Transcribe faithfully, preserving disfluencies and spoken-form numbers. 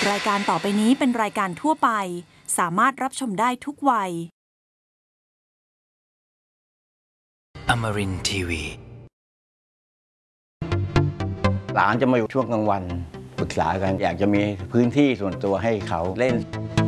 รายการต่อไปนี้เป็นรายการทั่วไปสามารถรับชมได้ทุกวัย Amarin ที วีหลานจะมาอยู่ช่วงกลางวันปรึกษากันอยากจะมีพื้นที่ส่วนตัวให้เขาเล่น